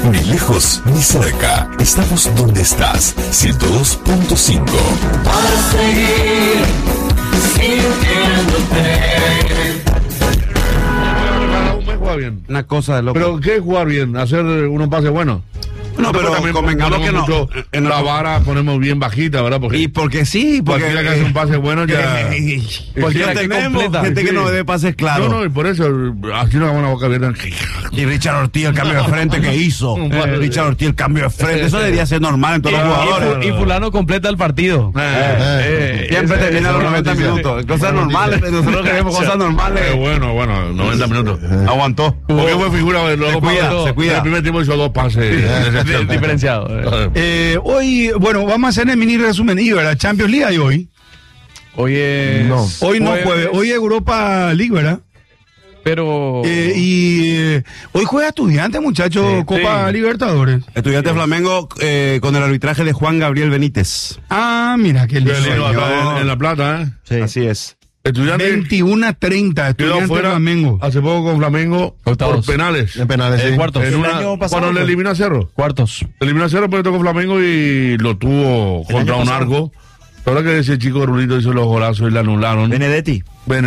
Ni lejos ni cerca. Estamos donde estás. 102.5. Para seguir sintiéndote. Bien. Una cosa de loco. ¿Pero qué es jugar bien? ¿Hacer unos pases buenos? No, pero convengamos que no. La vara ponemos bien bajita, ¿verdad? Porque y porque sí, porque cualquiera que hace un pase bueno ya. Cualquiera que completa. Gente que no debe pases claros. No, y por eso, así nos damos la boca abierta. Y Richard Ortiz, el cambio de frente que hizo. Richard Ortiz, el cambio de frente. Eso debería ser normal en todos los jugadores. Y fulano completa el partido. Siempre termina los 90 minutos. Cosas normales, nosotros queremos cosas normales. Bueno, 90 minutos. Aguantó. Porque fue figura, se cuida. El primer tiempo hizo 2 pases. Diferenciado. Hoy, bueno, vamos a hacer el mini resumen. ¿Y verdad? Champions League hay hoy. Hoy es. No. Hoy no jueves. Hoy es Europa League, ¿verdad? Pero. Hoy juega Estudiantes, muchachos, Copa Libertadores. Estudiantes Flamengo con el arbitraje de Juan Gabriel Benítez. Ah, mira, qué lindo. En La Plata, ¿eh? Sí. Así es. Estudiantes 21-30, Estudiantes Flamengo. Hace poco con Flamengo por penales. En penales, sí. Cuartos. Cuando le eliminó a Cerro. Cuartos. Le eliminó a Cerro, pero tocó Flamengo y lo tuvo contra un arco. Ahora que ese chico Rulito hizo los golazos y le anularon. Benedetti.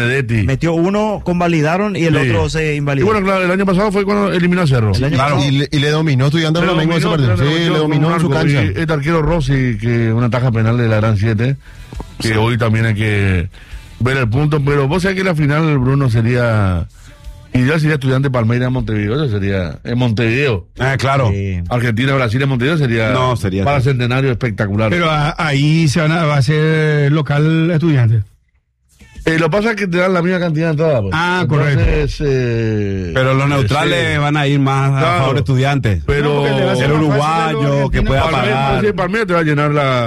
Metió uno, convalidaron y el otro se invalidó. Y bueno, claro, el año pasado fue cuando eliminó a Cerro. Claro. Y le dominó Estudiantes Flamengo ese partido. Sí, le dominó en su cancha. Y este arquero Rossi, que es una taja penal de la Gran 7, que hoy también hay que ver el punto, pero vos sabés que la final, Bruno, sería ideal, sería Estudiante Palmeiras en Montevideo, eso sería en Montevideo. Claro. Argentina, Brasil en Montevideo sería para Centenario espectacular. Pero ahí va a ser local Estudiantes. Lo que pasa es que te dan la misma cantidad de entradas. Pues. Entonces, correcto. Pero los neutrales van a ir más a favor de Estudiantes. Pero el uruguayo que pueda pagar. Sí, Palmeiras te va a llenar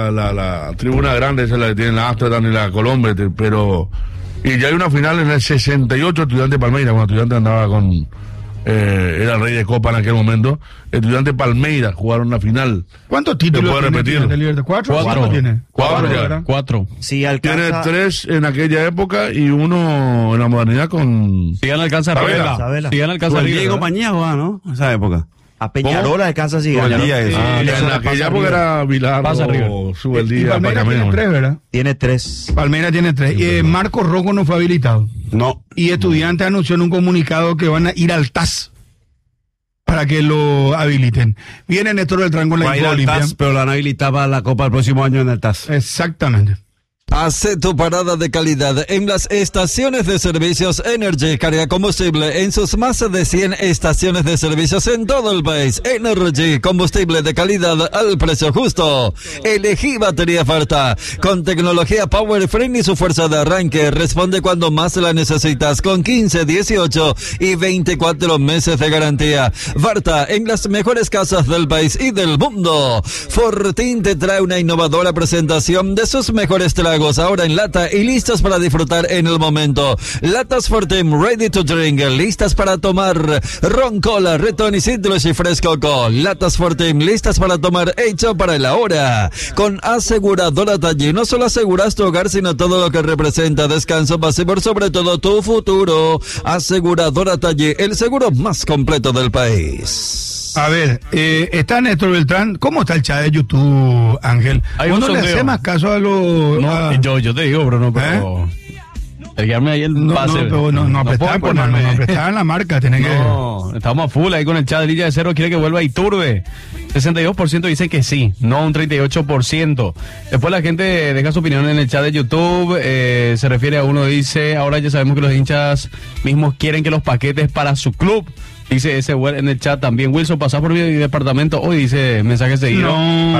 la tribuna grande, esa es la que tiene la Amsterdam y la Colombia, pero... Y ya hay una final en el 68, Estudiante Palmeiras, cuando Estudiante andaba con... era el rey de Copa en aquel momento. Estudiante Palmeiras jugaron la final. ¿Cuántos títulos puede repetir? ¿Cuatro tiene? Cuatro. Sí, alcanza... Tiene 3 en aquella época y 1 en la modernidad con... Si gana alcanza Sabela. Si gana alcanza Diego Pañía jugaba, ¿no? En esa época. A Peñarol alcanza si gana. En aquella época era Vilar o Subeldía. Palmeiras tiene 3, ¿verdad? Tiene 3. Palmeiras tiene 3. Marco Rocco no fue habilitado. No. Y Estudiantes anunció en un comunicado que van a ir al TAS para que lo habiliten. Viene Néstor Beltrán con la Olimpia. Pero la han habilitado para la Copa el próximo año en el TAS. Exactamente. Hace tu parada de calidad en las estaciones de servicios Energy. Carga combustible en sus más de 100 estaciones de servicios en todo el país. Energy, combustible de calidad al precio justo. Elegí batería Varta con tecnología Power Frame y su fuerza de arranque. Responde cuando más la necesitas con 15, 18 y 24 meses de garantía. Varta en las mejores casas del país y del mundo. Fortin te trae una innovadora presentación de sus mejores tragos. Ahora en lata y listas para disfrutar en el momento. Latas Fortin ready to drink, listas para tomar. Ron, cola, Red y Citrus y Fresco Cola. Latas Fortin listas para tomar, hecho para el ahora. Con aseguradora Talle, no solo aseguras tu hogar, sino todo lo que representa descanso, paz y por sobre todo tu futuro. Aseguradora Talle, el seguro más completo del país. A ver, está Néstor Beltrán. ¿Cómo está el chat de YouTube, Ángel? ¿Uno le hace más caso a los... Yo te digo, Bruno, pero... El guiarme ahí el pase. No prestaban la marca. Estamos a full ahí con el chat de Lilla de Cero. Quiere que vuelva Iturbe. 62% dicen que sí, no un 38%. Después la gente deja su opinión en el chat de YouTube. Se refiere a uno, dice, ahora ya sabemos que los hinchas mismos quieren que los paquetes para su club. Dice ese en el chat también. Wilson, pasás por mi departamento hoy, dice mensaje seguido.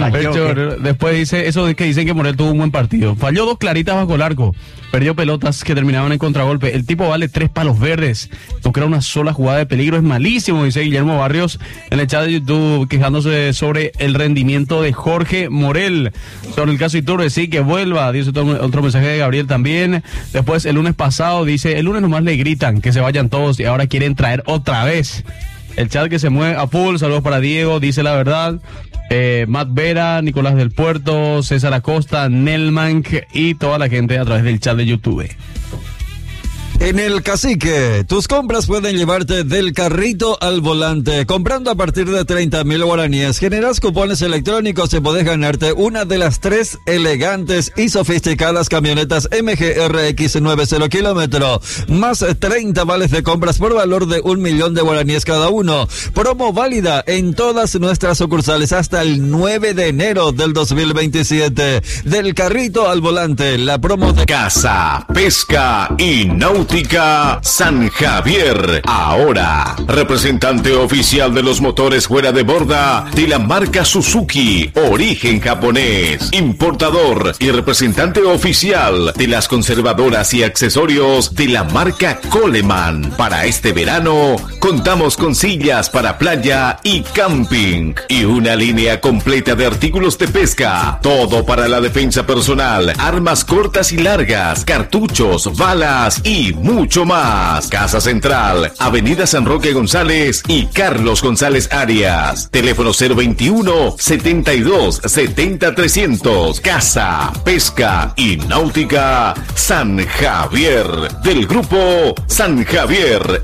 Después dice eso de que dicen que Morel tuvo un buen partido. Falló 2 claritas bajo el arco. Perdió pelotas que terminaban en contragolpe. El tipo vale 3 palos verdes. No crea una sola jugada de peligro. Es malísimo, dice Guillermo Barrios en el chat de YouTube, quejándose sobre el rendimiento de Jorge Morel. Sobre el caso Iturbe, sí, que vuelva. Dice otro mensaje de Gabriel también. Después, el lunes pasado, dice, el lunes nomás le gritan que se vayan todos y ahora quieren traer otra vez. El chat que se mueve a full. Saludos para Diego, dice la verdad. Matt Vera, Nicolás del Puerto, César Acosta, Nelman y toda la gente a través del chat de YouTube. En el Cacique, tus compras pueden llevarte del carrito al volante. Comprando a partir de 30.000 guaraníes, generas cupones electrónicos y podés ganarte una de las 3 elegantes y sofisticadas camionetas MG-RX 90 kilómetros, más 30 vales de compras por valor de 1.000.000 de guaraníes cada uno. Promo válida en todas nuestras sucursales hasta el 9 de enero del 2027. Del carrito al volante, la promo de Casa, Pesca y Náutica San Javier. Ahora, representante oficial de los motores fuera de borda de la marca Suzuki, origen japonés. Importador y representante oficial de las conservadoras y accesorios de la marca Coleman. Para este verano, contamos con sillas para playa y camping. Y una línea completa de artículos de pesca. Todo para la defensa personal, armas cortas y largas, cartuchos, balas y mucho más. Casa Central, Avenida San Roque González y Carlos González Arias. Teléfono 021 72 70 300. Casa, Pesca y Náutica San Javier. Del grupo San Javier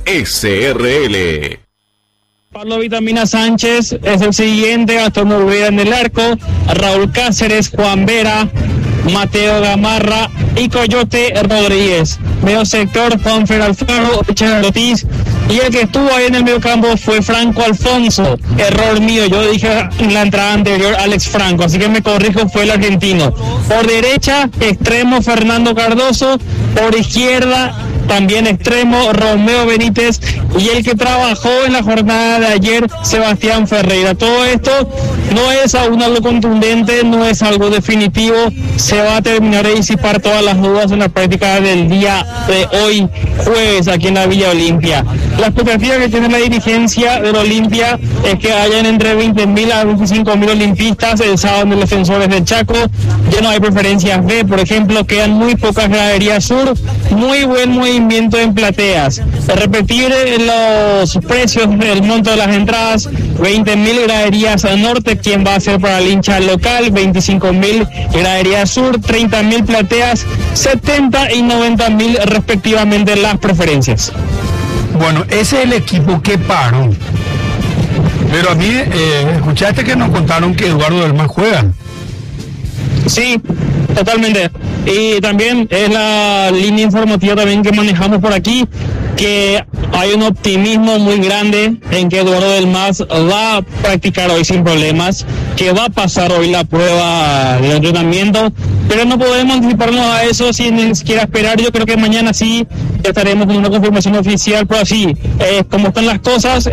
SRL. Pablo Vitamina Sánchez es el siguiente, Gastón Noguera en el arco, Raúl Cáceres, Juan Vera, Mateo Gamarra y Coyote Rodríguez. Medio sector, Juan Fer Alfaro, Richard Ortiz, y el que estuvo ahí en el medio campo fue Franco Alfonso. Error mío, yo dije en la entrada anterior Alex Franco, así que me corrijo, fue el argentino. Por derecha, extremo Fernando Cardoso, por izquierda también extremo Romeo Benítez, y el que trabajó en la jornada de ayer, Sebastián Ferreira. Todo esto no es aún algo contundente, no es algo definitivo, se va a terminar de disipar todas las dudas en la práctica del día de hoy, jueves, aquí en la Villa Olimpia. La expectativa que tiene la dirigencia del Olimpia es que hayan entre 20.000 a 25.000 olimpistas el sábado en los Defensores del Chaco. Ya no hay preferencias B, por ejemplo, quedan muy pocas graderías sur, muy buen movimiento en plateas. Repetir los precios del monto de las entradas: 20.000 graderías norte, quien va a ser para el hincha local, 25.000 graderías sur, 30.000 plateas, 70 y 90.000 respectivamente las preferencias. Bueno, ese es el equipo que paró. Pero a mí, escuchaste que nos contaron que Eduardo del Mar juega. Sí, totalmente. Y también es la línea informativa también que manejamos por aquí, que hay un optimismo muy grande en que Eduardo del Mas va a practicar hoy sin problemas, que va a pasar hoy la prueba de entrenamiento, pero no podemos anticiparnos a eso sin ni siquiera esperar. Yo creo que mañana sí estaremos con una confirmación oficial, pero así, como están las cosas,